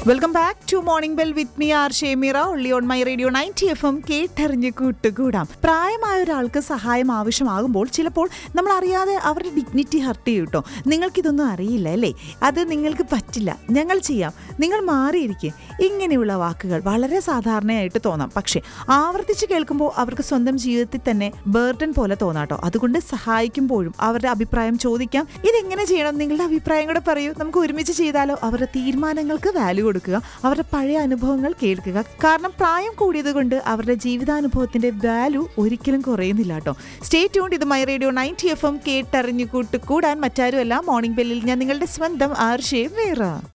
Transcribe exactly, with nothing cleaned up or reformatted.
Welcome back to morning bell with me R ഷേമിറ only on my radio ninety F M കേട്ടറിഞ്ഞ് കൂട്ടുകൂടാം. പ്രായമായ ഒരാൾക്ക് സഹായം ആവശ്യമാകുമ്പോൾ ചിലപ്പോൾ നമ്മൾ അറിയാതെ അവരുടെ ഡിഗ്നിറ്റി ഹർട്ട് ചെയ്യും കേട്ടോ. നിങ്ങൾക്കിതൊന്നും അറിയില്ല അല്ലേ, അത് നിങ്ങൾക്ക് പറ്റില്ല, ഞങ്ങൾ ചെയ്യാം, നിങ്ങൾ മാറിയിരിക്കും, ഇങ്ങനെയുള്ള വാക്കുകൾ വളരെ സാധാരണയായിട്ട് തോന്നാം. പക്ഷേ ആവർത്തിച്ച് കേൾക്കുമ്പോൾ അവർക്ക് സ്വന്തം ജീവിതത്തിൽ തന്നെ ബേർഡൻ പോലെ തോന്നാട്ടോ. അതുകൊണ്ട് സഹായിക്കുമ്പോഴും അവരുടെ അഭിപ്രായം ചോദിക്കാം. ഇതെങ്ങനെ ചെയ്യണം, നിങ്ങളുടെ അഭിപ്രായം കൂടെ പറയൂ, നമുക്ക് ഒരുമിച്ച് ചെയ്താലോ. അവരുടെ തീരുമാനങ്ങൾക്ക് വാല്യൂ കൊടുക്കുക, അവരുടെ പഴയ അനുഭവങ്ങൾ കേൾക്കുക. കാരണം പ്രായം കൂടിയത് കൊണ്ട് അവരുടെ ജീവിതാനുഭവത്തിന്റെ വാല്യൂ ഒരിക്കലും കുറയുന്നില്ല കേട്ടോ. Stay tuned. ഇത് my radio ninety F M കേട്ടറിഞ്ഞു കൂട്ടുകൂടാൻ. മറ്റാരുമല്ല, മോർണിംഗ് ബെല്ലിൽ ഞാൻ നിങ്ങളുടെ സ്വന്തം ആർ ഷേമിറ.